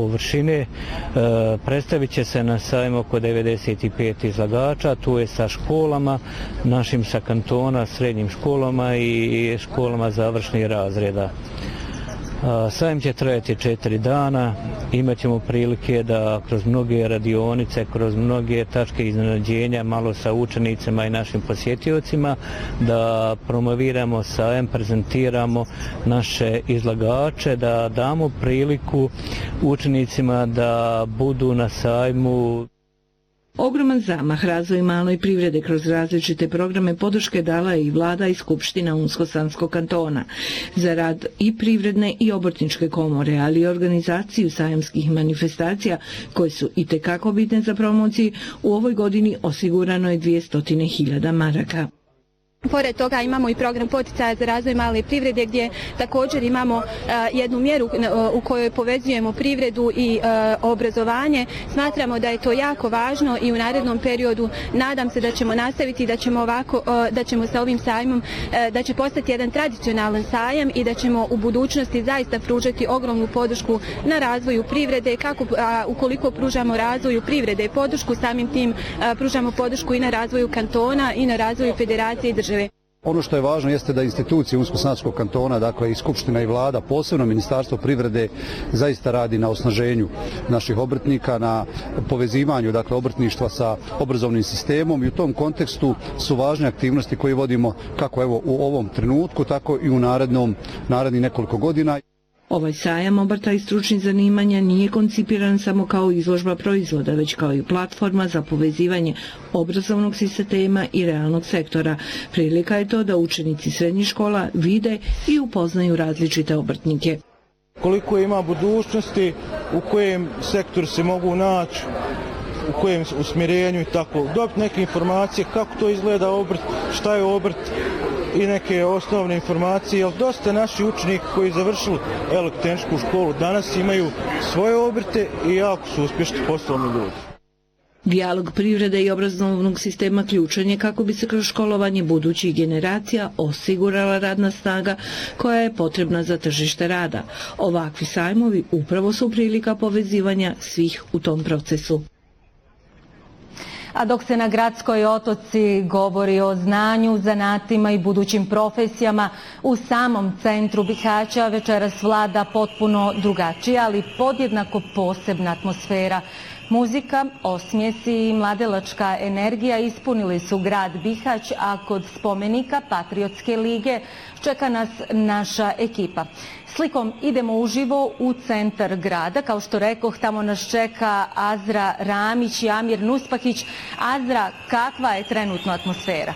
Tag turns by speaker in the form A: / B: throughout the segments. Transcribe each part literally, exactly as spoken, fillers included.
A: površine. Predstavit će se na sajmu oko devedeset pet izlagača, tu je sa školama, našim sa kantona, srednjim školama i školama završnih razreda. Sajam će trajati četiri dana, imat ćemo prilike da kroz mnoge radionice, kroz mnoge tačke iznenađenja, malo sa učenicima i našim posjetiocima, da promoviramo sajam, prezentiramo naše izlagače, da damo priliku učenicima da budu na sajmu.
B: Ogroman zamah razvoju maloj privrede kroz različite programe podrške dala je i vlada i skupština Unsko-Sanskog kantona za rad i privredne i obrtničke komore, ali i organizaciju sajamskih manifestacija koje su itekako bitne za promociju. U ovoj godini osigurano je dvjesto hiljada maraka.
C: Pored toga imamo i program poticaja za razvoj male privrede gdje također imamo uh, jednu mjeru uh, u kojoj povezujemo privredu i uh, obrazovanje. Smatramo da je to jako važno i u narednom periodu nadam se da ćemo nastaviti, da ćemo ovako, uh, da ćemo sa ovim sajmom, uh, da će postati jedan tradicionalan sajam i da ćemo u budućnosti zaista pružati ogromnu podršku na razvoju privrede, kako a, ukoliko pružamo razvoju privrede i podršku, samim tim uh, pružamo podršku i na razvoju kantona i na razvoju federacije i države.
D: Ono što je važno jeste da institucije Unsko-Sanskog kantona, dakle i Skupština i vlada, posebno Ministarstvo privrede, zaista radi na osnaženju naših obrtnika, na povezivanju dakle obrtništva sa obrazovnim sistemom i u tom kontekstu su važne aktivnosti koje vodimo kako evo u ovom trenutku, tako i u narednom, narednih nekoliko godina.
B: Ovaj sajam obrta i stručnih zanimanja nije koncipiran samo kao izložba proizvoda, već kao i platforma za povezivanje obrazovnog sistema i realnog sektora. Prilika je to da učenici srednjih škola vide i upoznaju različite obrtnike.
E: Koliko ima budućnosti, u kojem sektoru se mogu naći, u kojem usmjerenju i tako. Dobiti neke informacije kako to izgleda obrt, šta je obrt, i neke osnovne informacije, jer dosta naši učenika koji završili elektrotehničku školu danas imaju svoje obrte i jako su uspješni poslovni ljudi.
B: Dijalog privrede i obrazovnog sistema ključan je kako bi se kroz školovanje budućih generacija osigurala radna snaga koja je potrebna za tržište rada. Ovakvi sajmovi upravo su prilika povezivanja svih u tom procesu.
F: A dok se na Gradskoj otoci govori o znanju, zanatima i budućim profesijama, u samom centru Bihaća večeras vlada potpuno drugačija, ali podjednako posebna atmosfera. Muzika, osmijesi i mladelačka energija ispunili su grad Bihać, a kod spomenika Patriotske lige čeka nas naša ekipa. Slikom idemo uživo u centar grada. Kao što rekoh, tamo nas čeka Azra Ramić i Amir Nuspahić. Azra, kakva je trenutno atmosfera?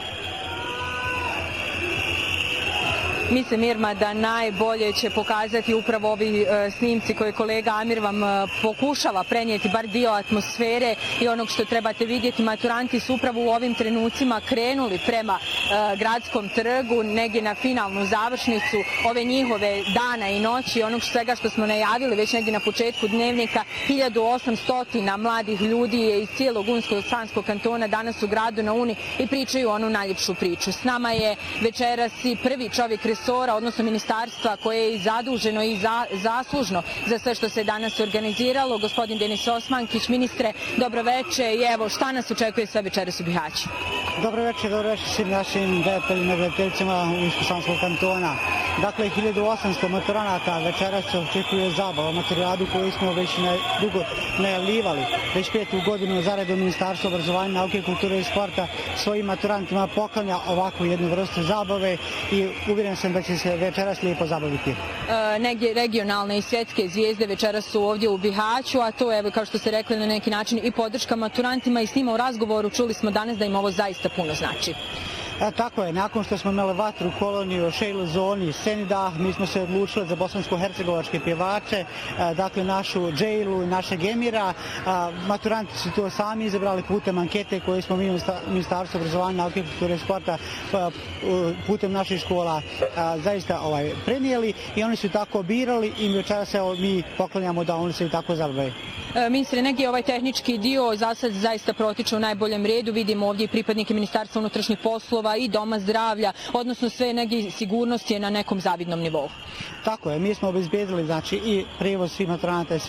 G: Mislim, Irma, da najbolje će pokazati upravo ovi e, snimci koje kolega Amir vam e, pokušava prenijeti bar dio atmosfere i onog što trebate vidjeti. Maturanti su upravo u ovim trenucima krenuli prema e, gradskom trgu, negdje na finalnu završnicu ove njihove dana i noći, onog svega što smo najavili već negdje na početku dnevnika. hiljadu osamsto mladih ljudi je iz cijelog Unsko-Sanskog kantona danas u gradu na Uni i pričaju onu najljepšu priču. S nama je večeras i prvi čovjek resora, odnosno ministarstva koje je i zaduženo i za, zaslužno za sve što se danas organiziralo, gospodin Denis Osmankić. Ministre, dobro večer i evo šta nas očekuje sve večeras u Bihaću?
H: Dobro večer, dobro večer svim našim gledateljima i gledateljicama Unsko-Sanskog kantona. Dakle, hiljadu osamsto maturanata večeras se očekuje zabava, materijadu koju smo već ne, dugo najavljivali. Već petu godinu zaredom Ministarstvo obrazovanja, nauke, kulture i sporta svojim maturantima poklanja ovakvu jednu vrstu zabave i uvjeren sam da će se večeras lijepo zabaviti.
G: E, negdje regionalne i svjetske zvijezde večeras su ovdje u Bihaću, a to je, kao što ste rekli, na neki način i podrška maturantima i s njima u razgovoru čuli smo danas da im ovo zaista puno znači.
H: E, tako je, nakon što smo imali vatru koloniju, Šejlu Zoni, Senidah, mi smo se odlučili za bosansko-hercegovačke pjevače, e, dakle našu Džejlu i našeg Emira. A, maturanti su to sami izabrali putem ankete koje smo mi u Ministarstvu obrazovanja, nauke, kulture i sporta pa, putem naših škola a, zaista ovaj, prenijeli i oni su tako birali i večeras se mi poklanjamo da oni se i tako zabavaju.
G: Ministre, negdje ovaj tehnički dio za sad zaista protiče u najboljem redu. Vidimo ovdje i pripadnike Ministarstva unutrašnjih poslova i Doma zdravlja, odnosno sve negdje sigurnost je na nekom zavidnom nivou.
H: Tako je, mi smo obezbedili znači, i prijevoz svih maturanata